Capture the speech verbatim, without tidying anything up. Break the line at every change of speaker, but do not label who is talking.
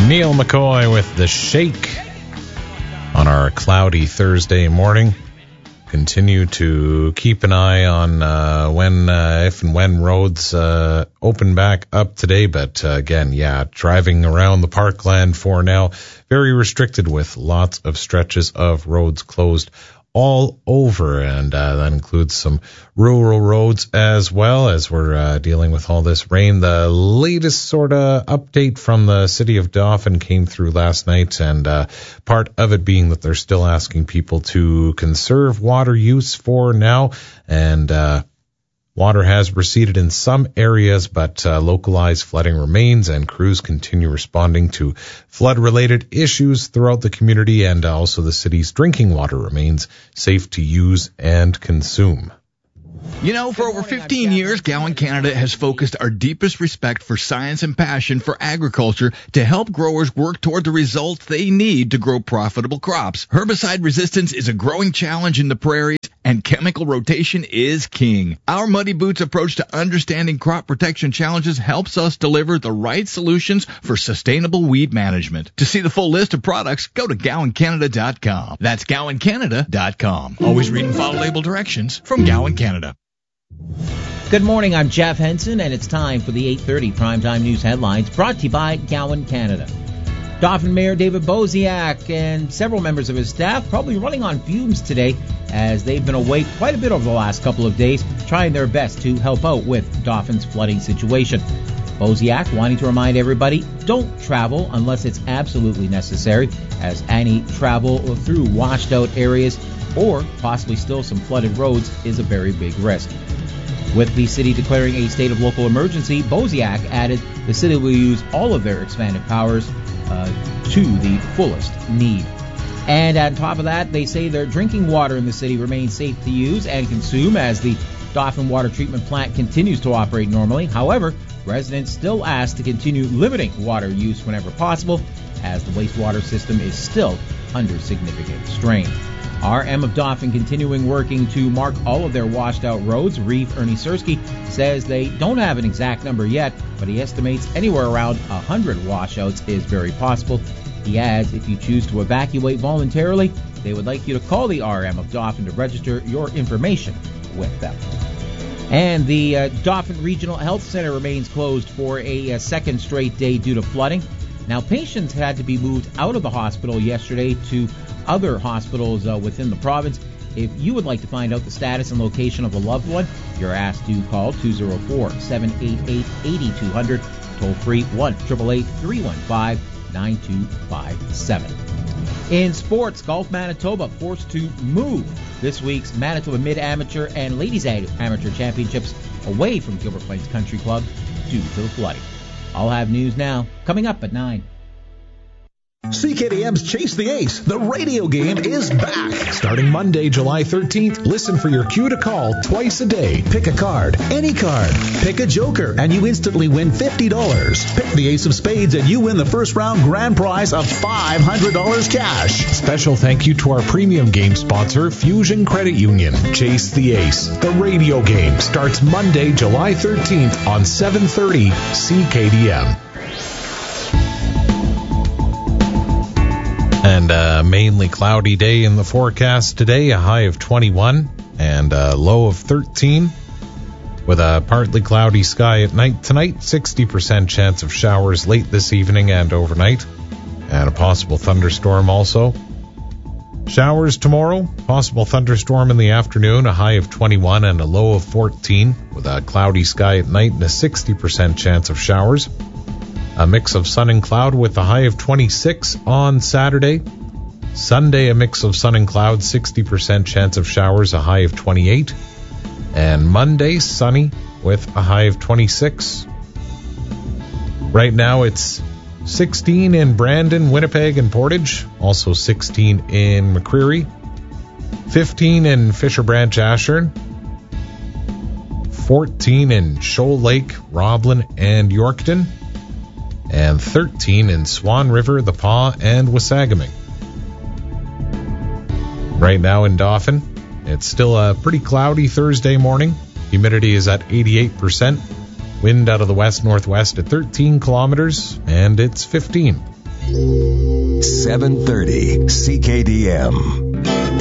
Neil McCoy with The Shake on our cloudy Thursday morning. Continue to keep an eye on uh, when, uh, if and when roads uh, open back up today. But uh, again, yeah, driving around the parkland for now, very restricted with lots of stretches of roads closed all over, and uh, that includes some rural roads as well, as we're uh, dealing with all this rain. The latest sort of update from the city of Dauphin came through last night, and uh, part of it being that they're still asking people to conserve water use for now, and uh, water has receded in some areas, but uh, localized flooding remains, and crews continue responding to flood-related issues throughout the community, and also the city's drinking water remains safe to use and consume.
You know, for over fifteen years, Gowan Canada has focused our deepest respect for science and passion for agriculture to help growers work toward the results they need to grow profitable crops. Herbicide resistance is a growing challenge in the prairies, and chemical rotation is king. Our Muddy Boots approach to understanding crop protection challenges helps us deliver the right solutions for sustainable weed management. To see the full list of products, go to gowan canada dot com. That's gowan canada dot com. Always read and follow label directions from Gowan Canada.
Good morning, I'm Jeff Henson, and it's time for the eight thirty Primetime News headlines brought to you by Gowan Canada. Dauphin Mayor David Bosiak and several members of his staff probably running on fumes today, as they've been away quite a bit over the last couple of days, trying their best to help out with Dauphins' flooding situation. Bosiak wanting to remind everybody, don't travel unless it's absolutely necessary, as any travel through washed out areas or possibly still some flooded roads is a very big risk. With the city declaring a state of local emergency, Bosiak added the city will use all of their expanded powers uh, to the fullest need. And on top of that, they say their drinking water in the city remains safe to use and consume as the Dauphin Water Treatment Plant continues to operate normally. However, residents still asked to continue limiting water use whenever possible, as the wastewater system is still under significant strain. R M of Dauphin continuing working to mark all of their washed-out roads. Reeve Ernie Sersky says they don't have an exact number yet, but he estimates anywhere around one hundred washouts is very possible. He adds, if you choose to evacuate voluntarily, they would like you to call the R M of Dauphin to register your information with them. And the uh, Dauphin Regional Health Center remains closed for a, a second straight day due to flooding. Now, patients had to be moved out of the hospital yesterday to other hospitals uh, within the province. If you would like to find out the status and location of a loved one, you're asked to call two oh four, seven eight eight, eight two zero zero, toll free one eight eight eight, three one five, nine two five seven. In sports, Golf Manitoba forced to move this week's Manitoba Mid-Amateur and Ladies Amateur Championships away from Gilbert Plains Country Club due to the flooding. I'll have news now, coming up at nine.
C K D M's Chase the Ace, the radio game, is back. Starting Monday, July thirteenth, listen for your cue to call twice a day. Pick a card, any card. Pick a joker, and you instantly win fifty dollars. Pick the Ace of Spades, and you win the first round grand prize of five hundred dollars cash.
Special thank you to our premium game sponsor, Fusion Credit Union. Chase the Ace, the radio game, starts Monday, July thirteenth on seven thirty C K D M. And a mainly cloudy day in the forecast today, a high of twenty-one and a low of thirteen, with a partly cloudy sky at night tonight, sixty percent chance of showers late this evening and overnight, and a possible thunderstorm also. Showers tomorrow, possible thunderstorm in the afternoon, a high of twenty-one and a low of fourteen, with a cloudy sky at night and a sixty percent chance of showers. A mix of sun and cloud with a high of twenty-six on Saturday. Sunday, a mix of sun and cloud, sixty percent chance of showers, a high of twenty-eight. And Monday, sunny with a high of twenty-six. Right now, it's sixteen in Brandon, Winnipeg, and Portage. Also sixteen in McCreary. fifteen in Fisher Branch, Ashern. fourteen in Shoal Lake, Roblin, and Yorkton. And thirteen in Swan River, The Pas, and Wasagaming. Right now in Dauphin, it's still a pretty cloudy Thursday morning. Humidity is at eighty-eight percent. Wind out of the west-northwest at thirteen kilometers, and it's fifteen.
seven thirty C K D M.